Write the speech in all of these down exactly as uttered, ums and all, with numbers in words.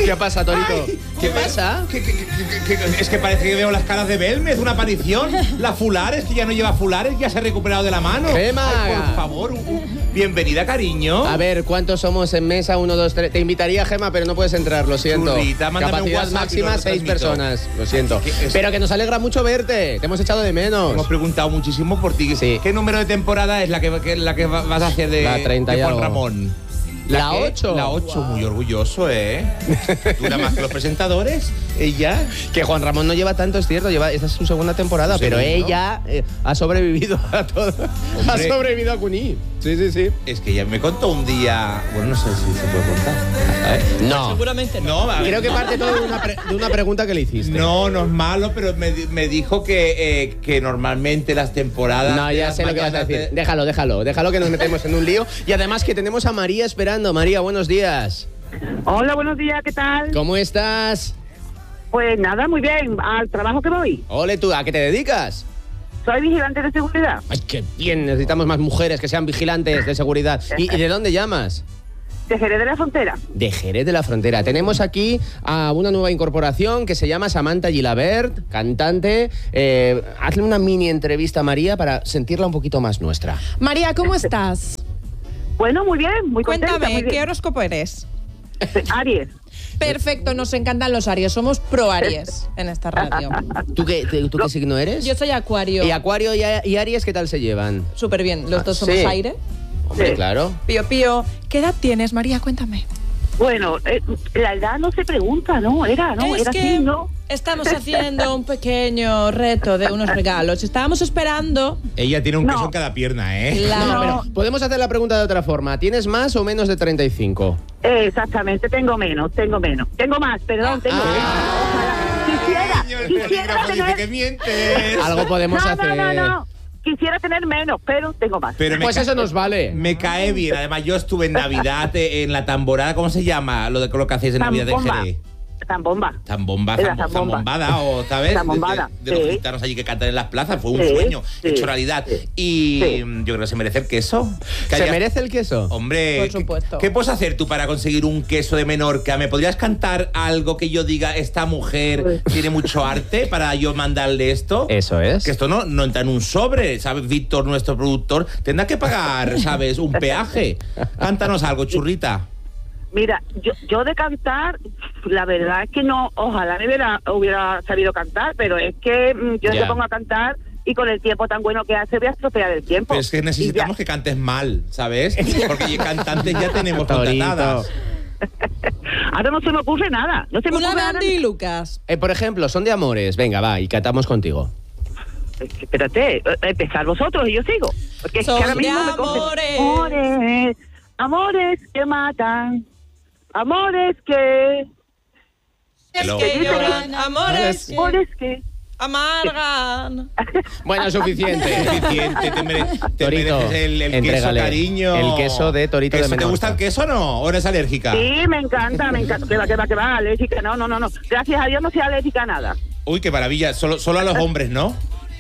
¿Qué pasa, Torito? Ay, ¿Qué pasa? Que, que, que, que, que, es que parece que veo las caras de Belmez, una aparición. La Fulares, que ya no lleva Fulares, ya se ha recuperado de la mano. Gema. Ay, por favor, un, un, bienvenida, cariño. A ver, ¿cuántos somos en mesa? Uno, dos, tres. Te invitaría, Gema, pero no puedes entrar, lo siento. Churrita, mándame un Capacidad WhatsApp y máxima, lo seis retransmito. personas. Lo siento. Es que es- Pero que nos alegra mucho verte. Te hemos echado de menos. Hemos preguntado muchísimo por ti. Sí. ¿Qué número de temporada es la que, que- la que va- vas a hacer de, La treinta de y Juan algo. Ramón? La qué? ocho. La ocho, muy orgulloso, ¿eh? Dura más que los presentadores. Ella. Que Juan Ramón no lleva tanto, es cierto, lleva, esta es su segunda temporada, Su pero segundo. ella eh, ha sobrevivido a todo. Ha Hombre. sobrevivido a Cuní. Sí, sí, sí. Es que ella me contó un día. Bueno, no sé si se puede contar. A ver. No. Seguramente no. No, a ver. Creo que parte todo de una, pre- de una pregunta que le hiciste. No, no es malo, pero me, di- me dijo que, eh, que normalmente las temporadas. No, de ya las sé lo que vas a mañanas decir. de- Déjalo, déjalo, déjalo que nos metemos en un lío. Y además que tenemos a María esperando. María, buenos días. Hola, buenos días, ¿qué tal? ¿Cómo estás? Pues nada, muy bien, al trabajo que voy. Ole, ¿tú a qué te dedicas? Soy vigilante de seguridad. Ay, qué bien, necesitamos más mujeres que sean vigilantes de seguridad. ¿Y, y de dónde llamas? De Jerez de la Frontera. De Jerez de la Frontera. Tenemos aquí a una nueva incorporación que se llama Samantha Gilabert, cantante. Eh, hazle una mini entrevista a María para sentirla un poquito más nuestra. María, ¿cómo estás? Bueno, muy bien, muy contenta. Cuéntame, muy ¿qué bien. horóscopo eres? Aries. Perfecto, nos encantan los Aries. Somos pro Aries en esta radio. ¿Tú qué, te- tú qué signo eres? Yo soy Acuario. ¿Y Acuario y, a- y Aries qué tal se llevan? Súper bien. Los Ah, dos somos sí. aire. Hombre, Sí. claro. Pío, pío. ¿Qué edad tienes, María? Cuéntame. Bueno, eh, la edad no se pregunta, ¿no? Era, ¿no? es Era que así, ¿no? estamos haciendo un pequeño reto de unos regalos. Estábamos esperando Ella tiene un No. queso en cada pierna, ¿eh? la... No. Pero podemos hacer la pregunta de otra forma. ¿Tienes más o menos de treinta y cinco? Eh, exactamente, tengo menos, tengo menos. Tengo más, perdón, tengo Ah. menos. Ojalá. Quisiera, Señor, el quisiera polígrafo dice que tener... mientes. Algo podemos No, hacer. no, no, no. Quisiera tener menos, pero tengo más. Pero me Pues ca- eso nos vale. Me cae bien. Además, yo estuve en Navidad, eh, en la tamborada. ¿Cómo se llama? Lo de lo que hacéis en Navidad en Zambomba. Jerez. Zambomba. Zambomba, En la zambo- zambomba. zambombada, o, ¿sabes? Zambombada, De, de- de los sí. gitanos allí que cantan en las plazas. Fue un Sí, sueño sí, hecho realidad. sí. Y Sí. mm, yo creo que se merece el queso. Que ¿Se haya- merece el queso? Hombre, Por ¿qué- supuesto. ¿qué, puedes hacer tú para conseguir un queso de Menorca? ¿Me podrías cantar algo que yo diga, esta mujer tiene mucho arte para yo mandarle esto? Eso es. Que esto no, no entra en un sobre, ¿sabes? Víctor, nuestro productor, tendrá que pagar, ¿sabes? Un peaje. Cántanos algo, churrita. Mira, yo, yo de cantar, la verdad es que no, ojalá me hubiera, hubiera sabido cantar, pero es que mm, yo Ya. te pongo a cantar y con el tiempo tan bueno que hace voy a estropear el tiempo. Pero es que necesitamos Y que cantes mal, ¿sabes? Porque cantantes ya tenemos Torito. contratadas. ya. Ahora no se me ocurre nada, no se me Una ocurre de nada. Andy y Lucas. Eh, por ejemplo, son de amores. Venga, va, y cantamos contigo. Espérate, eh, empezar vosotros y yo sigo. Porque es que Son ahora de mismo me coge- amores. amores, amores que matan, amores que, Hello. Que lloran, amores que amores que. amargan. Bueno, suficiente. Suficiente, te, mere- te Torito, mereces el, el queso, entrégale cariño. el queso de Torito de Queso, ¿Te Menorca. gusta el queso o no? ¿O eres alérgica? Sí, me encanta, me encanta. Que va, que va, que va, alérgica. No, no, no, no. Gracias a Dios no soy alérgica a nada. Uy, qué maravilla. Solo, solo a los hombres, ¿no?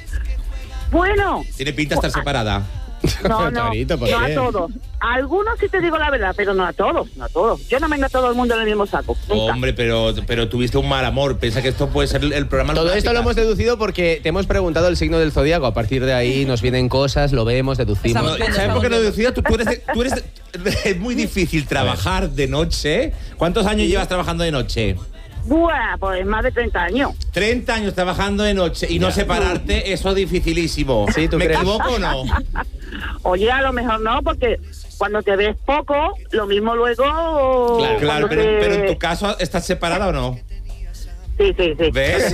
Bueno, Tiene pinta de estar separada. no, no, Torito, ¿por no qué? a todos. A algunos sí te digo la verdad, pero no a todos, no a todos. Yo no vengo a todo el mundo en el mismo saco. Nunca. Hombre, pero, pero tuviste un mal amor. Piensa que esto puede ser el, el programa. Todo esto lo hemos Lunáticas. deducido porque te hemos preguntado el signo del zodiaco. A partir de ahí nos vienen cosas, lo vemos, deducimos. Estamos No, viendo, ¿Sabes por qué lo estamos decía? Tú, tú eres, de- tú eres de- es muy difícil trabajar de noche. ¿Cuántos años llevas trabajando de noche? Buah, pues más de treinta años. treinta años trabajando de noche y no Ya. separarte, eso es dificilísimo. Sí, ¿tú ¿Me crees? equivoco o no? Oye, a lo mejor no, porque cuando te ves poco, lo mismo luego... Claro, Claro, cuando pero, te- pero en tu caso, ¿estás separada o no? Sí, sí, sí. ¿Ves?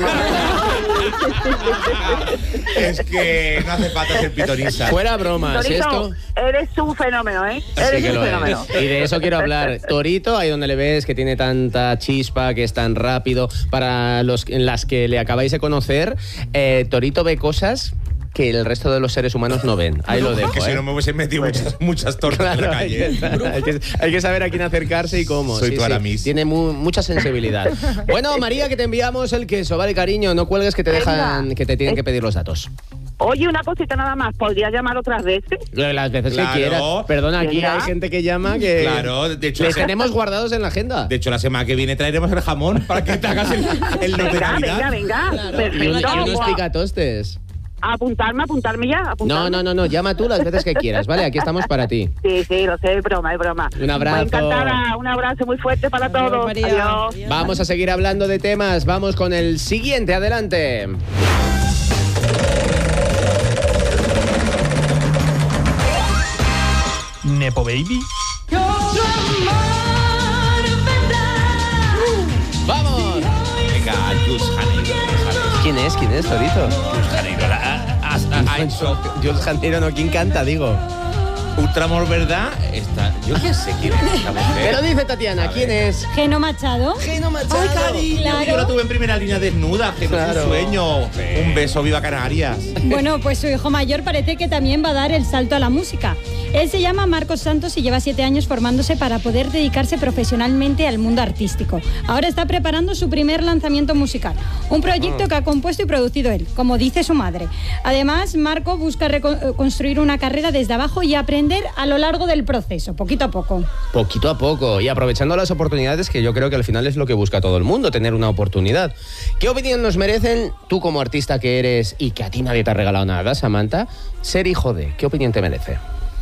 Es que no hace falta ser pitonisa. Fuera bromas, Torito, esto... eres un fenómeno, ¿eh? Sí Eres que un lo fenómeno. es. Y de eso quiero hablar. Torito, ahí donde le ves que tiene tanta chispa, que es tan rápido, para los en las que le acabáis de conocer, eh, Torito ve cosas que el resto de los seres humanos no ven. Ahí lo dejo. Que si ¿eh? no me hubiese metido muchas, muchas tortas en la Claro, hay calle. que, hay, que, hay que saber a quién acercarse y cómo. Soy Sí, tu sí. Aramis. Tiene mu- mucha sensibilidad. Bueno, María, que te enviamos el queso, vale, cariño. No cuelgues que te dejan, Venga. que te tienen que pedir los datos. Oye, una cosita nada más, ¿podría llamar otras veces? Las veces Claro. que quieras. Perdona, aquí Venga. hay gente que llama que Claro, de hecho, les tenemos guardados en la agenda. de hecho, la semana que viene traeremos el jamón para que te hagas el, el no de Venga, Navidad. venga, venga. Claro. Y, Perfecto. un- y unos Pues, picatostes. a apuntarme, apuntarme ya. Apuntarme. No, no, no, no, llama tú las veces que quieras, ¿vale? Aquí estamos para ti. Sí, sí, lo sé, es broma, es broma. Un abrazo. Pues encantada, un abrazo muy fuerte para Adiós, todos. María. Adiós. Adiós. Vamos a seguir hablando de temas. Vamos con el siguiente, adelante. Nepo Baby. ¡Vamos! Venga, Jules Janeiro. ¿Quién es? ¿Quién es, Torito? Jules Janeiro. la- Ha, ha- ha hecho Jules Janeiro, no, ¿quién canta, digo? Ultramor, ¿verdad? Esta, yo qué sé quién es esta mujer. Pero dice Tatiana, A ¿quién ver. es? Geno Machado. Geno Machado. Ay, cariño, Claro. yo la tuve en primera línea desnuda, que no es Claro. un sueño. Un beso, viva Canarias. Bueno, pues su hijo mayor parece que también va a dar el salto a la música. Él se llama Marcos Santos y lleva siete años formándose para poder dedicarse profesionalmente al mundo artístico. Ahora está preparando su primer lanzamiento musical, un proyecto que ha compuesto y producido él, como dice su madre. Además, Marco busca reconstruir una carrera desde abajo y aprender a lo largo del proceso, poquito a poco. Poquito a poco y aprovechando las oportunidades, que yo creo que al final es lo que busca todo el mundo, tener una oportunidad. ¿Qué opinión nos merecen, tú como artista que eres y que a ti nadie te ha regalado nada, Samantha, ser hijo de? ¿Qué opinión te merece?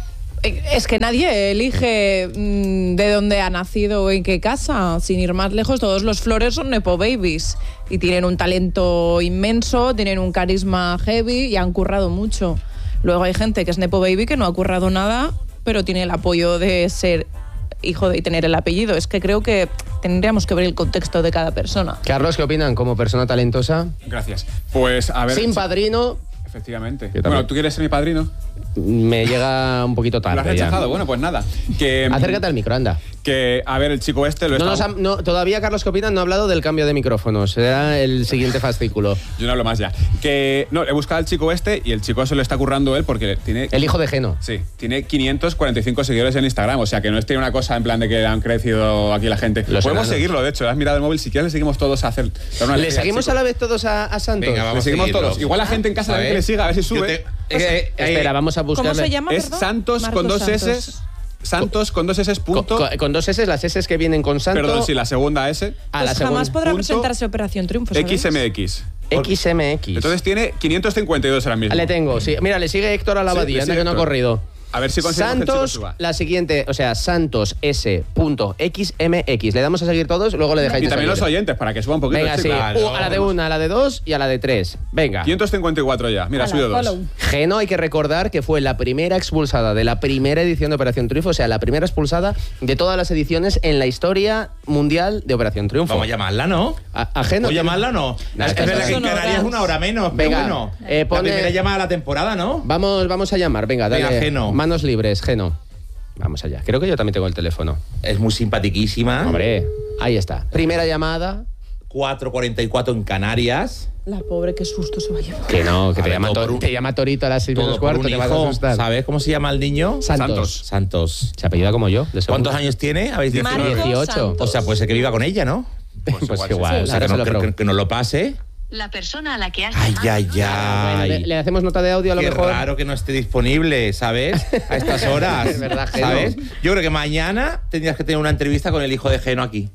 Es que nadie elige mm, de dónde ha nacido o en qué casa. Sin ir más lejos, todos los Flores son Nepo Babies. Y tienen un talento inmenso, tienen un carisma heavy y han currado mucho. Luego hay gente que es Nepo Baby que no ha currado nada, pero tiene el apoyo de ser hijo de y tener el apellido. Es que creo que tendríamos que ver el contexto de cada persona. Carlos, ¿qué opinan como persona talentosa? Gracias. Pues a ver. Sin padrino, Efectivamente. Yo también. Bueno, ¿tú quieres ser mi padrino? me llega un poquito ¿Lo has tarde ya. rechazado? Bueno, pues nada. Que, Acércate al micro, anda. Que, a ver, el chico este lo No está... nos ha- no, todavía, Carlos, ¿qué opinan? No ha hablado del cambio de micrófonos. Será el siguiente fascículo. Yo no hablo más ya. Que, no, he buscado al chico este y el chico se lo está currando él porque tiene... El hijo de Geno. Sí, tiene quinientos cuarenta y cinco seguidores en Instagram, o sea que no es tiene una cosa en plan de que han crecido aquí la gente. Los Podemos enanos. seguirlo, de hecho, has mirado el móvil, si quieres le seguimos todos a hacer... dar una ¿Le alegría al seguimos chico. a la vez todos a, a Santos? Venga, vamos Le seguimos a seguirlo. todos. Igual la gente en casa A también que ver. le siga, a ver si Yo sube. te- eh, eh, Espera, vamos a buscarle. ¿Cómo se llama, Es perdón? Santos con Marcos dos Santos. S. Santos con dos S Con, punto... con- con dos S, las S que vienen con Santo. Perdón, sí, la segunda S. a la Pues jamás segunda. podrá punto presentarse Operación Triunfo, ¿sabéis? X M X. X M X. Entonces tiene quinientos cincuenta y dos ahora mismo. Ah, le tengo, sí. Mira, le sigue Héctor a la Sí, Abadía, le anda sigue que no ha Héctor. corrido. A ver si conseguimos que el chico Santos, suba. la siguiente, o sea, Santos S punto X M X. Le damos a seguir todos, luego le dejáis Y de también los seguir. oyentes, para que suba un poquito. Venga, el sí. chico. Claro. Uh, a la de una, a la de dos y a la de tres. Venga. quinientos cincuenta y cuatro ya. Mira, ha Ala, subido dos. follow. Geno, hay que recordar que fue la primera expulsada de la primera edición de Operación Triunfo, o sea, la primera expulsada de todas las ediciones en la historia mundial de Operación Triunfo. Vamos a llamarla, ¿no? A, a Geno. ¿O llamarla o no? No, es es que verdad que en son Canarias horas. es una hora menos, pero Venga, bueno. eh, pone- La primera llamada de la temporada, ¿no? Vamos, vamos a llamar, venga, dale. Venga, Geno. Manos libres, Geno. Vamos allá. Creo que yo también tengo el teléfono. Es muy simpatiquísima. Hombre, ahí está. Primera llamada. cuatro cuarenta y cuatro en Canarias. La pobre, qué susto se va a llevar. Que no, que A te ver, llama, todo Tor- por un- te llama Torito a las seis Todo menos por cuarto, un te vas a hijo. asustar. ¿Sabes cómo se llama el niño? Santos. Santos. Se apellida como yo, de segundo. ¿Cuántos años tiene? ¿Habéis dicho? Marcos dieciocho. Santos. O sea, puede ser que viva con ella, ¿no? Pues, igual, igual, O sea, ahora que, se no, lo que, pregunto. que- que nos lo pase. La persona a la que has Ay, llamado ay, no Bueno, ay. le, le hacemos nota de audio a lo Qué mejor. raro que no esté disponible, ¿sabes? A estas horas. Es verdad, Geno. ¿Sabes? Yo creo que mañana tendrías que tener una entrevista con el hijo de Geno aquí.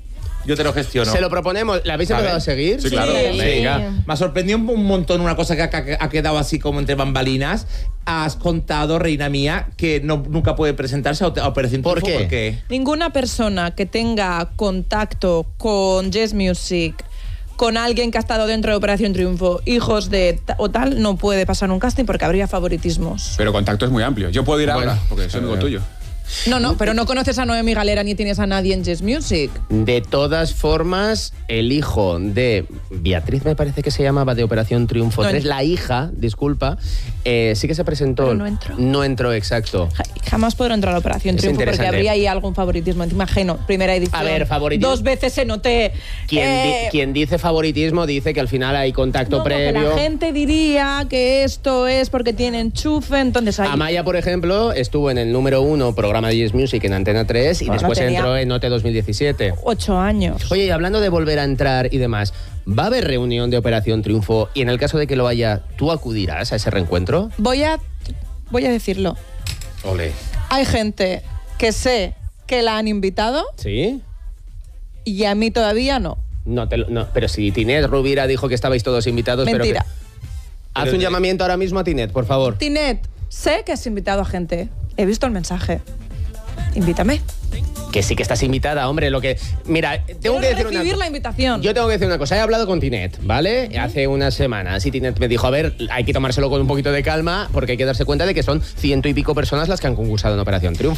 Yo te lo gestiono. Se lo proponemos. ¿Le habéis ¿Sabes? empezado a seguir? Sí, claro. Sí. Venga. Me ha sorprendido un montón una cosa que ha, que ha quedado así como entre bambalinas. Has contado, reina mía, que no, nunca puede presentarse a Op- a Operación ¿Por Triunfo. qué? ¿Por qué? Ninguna persona que tenga contacto con Jazz Music, con alguien que ha estado dentro de Operación Triunfo, hijos de ta- o tal, no puede pasar un casting porque habría favoritismos. Pero contacto es muy amplio. Yo puedo ir Bueno. ahora, porque soy amigo tuyo. No, no, pero no conoces a Noemi Galera ni tienes a nadie en Jazz Music. De todas formas, el hijo de Beatriz, me parece que se llamaba, de Operación Triunfo No, tres, en- la hija, disculpa, Eh, sí que se presentó. Pero no entró. No entró, exacto. Ja- Jamás podrá entrar a la Operación Es Triunfo porque interesante. habría ahí algún favoritismo. Te imagino, primera edición. A ver, favoritismo. Dos veces se noté. Quien, eh, di- quien dice favoritismo dice que al final hay contacto no, porque previo. la gente diría que esto es porque tiene enchufe, entonces hay... Amaya, por ejemplo, estuvo en el número uno programa de Yes Music en Antena tres y Bueno, después tenía- entró en O T dos mil diecisiete. Ocho años. Oye, y hablando de volver a entrar y demás, ¿va a haber reunión de Operación Triunfo? Y en el caso de que lo haya, ¿tú acudirás a ese reencuentro? Voy a, voy a decirlo. Ole. Hay gente que sé que la han invitado ¿Sí? y a mí todavía no. No, te lo- no, pero si Tinet Rubira dijo que estabais todos invitados, Mentira. pero que... Haz un llamamiento ahora mismo a Tinet, por favor. Tinet, sé que has invitado a gente. He visto el mensaje. Invítame. Que sí que estás invitada, hombre. Lo que... Mira, tengo Quiero que decir una recibir co- la invitación. Yo tengo que decir una cosa. He hablado con Tinet, ¿vale? Hace unas semanas. Y Tinet me dijo, a ver, hay que tomárselo con un poquito de calma porque hay que darse cuenta de que son ciento y pico personas las que han concursado en Operación Triunfo.